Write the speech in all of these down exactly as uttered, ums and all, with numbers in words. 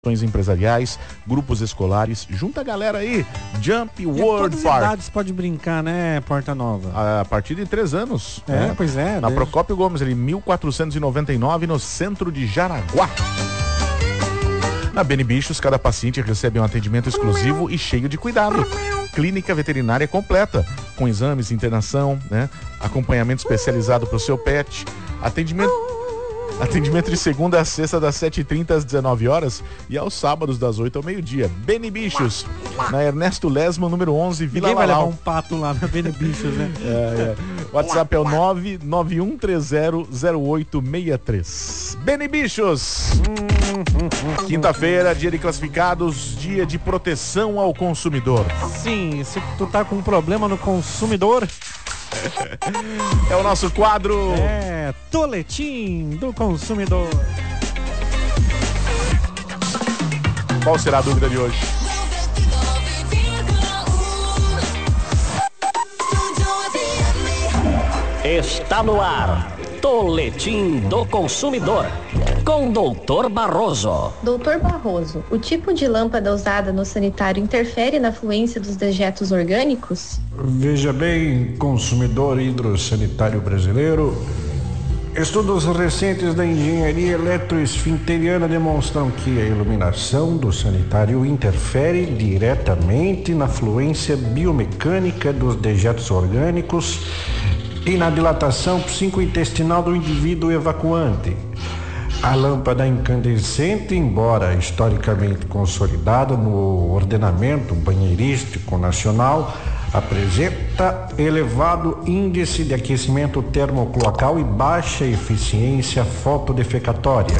empresariais, grupos escolares, junta a galera aí, Jump World Park. Park. Idades pode brincar, né, Porta Nova? A partir de três anos. É, né? pois é. Na desde... Procópio Gomes, ali, mil quatrocentos e noventa e nove, no centro de Jaraguá. Na Beni Bichos, cada paciente recebe um atendimento exclusivo e cheio de cuidado. Clínica veterinária completa, com exames, internação, né? Acompanhamento especializado para o seu pet, atendimento... Atendimento de segunda a sexta, das sete e trinta às dezenove horas e aos sábados, das oito ao meio-dia. Beni Bichos, na Ernesto Lesman, número onze, Vila Ninguém vai Lalau. levar um pato lá na Beni Bichos, né? É, é. O WhatsApp é o nove nove um três zero zero oito seis três. Beni Bichos. Quinta-feira, dia de classificados, dia de proteção ao consumidor. Sim, se tu tá com um problema no consumidor... É o nosso quadro. É, Toletim do Consumidor. Qual será a dúvida de hoje? Está no ar, Toletim do Consumidor, com doutor Barroso. doutor Barroso, o tipo de lâmpada usada no sanitário interfere na fluência dos dejetos orgânicos? Veja bem, consumidor hidrossanitário brasileiro, estudos recentes da engenharia eletroesfinteriana demonstram que a iluminação do sanitário interfere diretamente na fluência biomecânica dos dejetos orgânicos e na dilatação psicointestinal do indivíduo evacuante. A lâmpada incandescente, embora historicamente consolidada no ordenamento banheirístico nacional, apresenta elevado índice de aquecimento termocloacal e baixa eficiência fotodefecatória.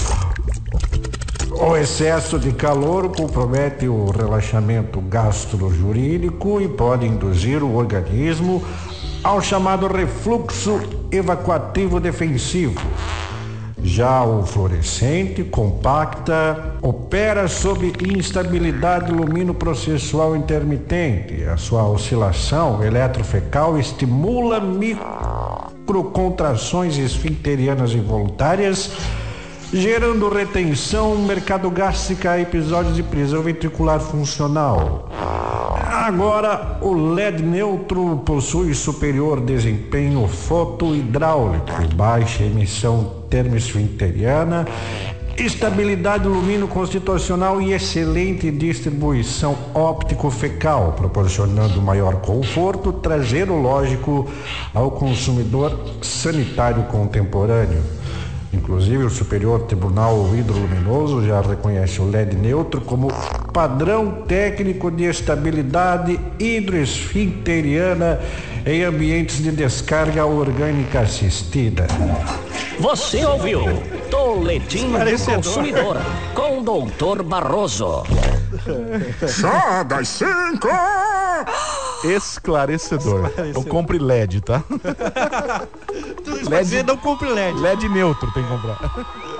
O excesso de calor compromete o relaxamento gastrojurídico e pode induzir o organismo ao chamado refluxo evacuativo defensivo. Já o fluorescente compacta opera sob instabilidade luminoprocessual intermitente. A sua oscilação eletrofecal estimula microcontrações esfinterianas involuntárias, gerando retenção mercadogástrica e episódios de prisão ventricular funcional. Agora, o L E D neutro possui superior desempenho fotohidráulico, baixa emissão termoesfinteriana, estabilidade lumino-constitucional e excelente distribuição óptico-fecal, proporcionando maior conforto traserológico ao consumidor sanitário contemporâneo. Inclusive, o Superior Tribunal Hidroluminoso já reconhece o L E D neutro como padrão técnico de estabilidade hidroesfinteriana em ambientes de descarga orgânica assistida. Você ouviu Toletim do Consumidor com doutor Barroso. Chá das cinco! Esclarecedor. Eu compre L E D, tá? L E D não compre L E D. L E D neutro tem que comprar.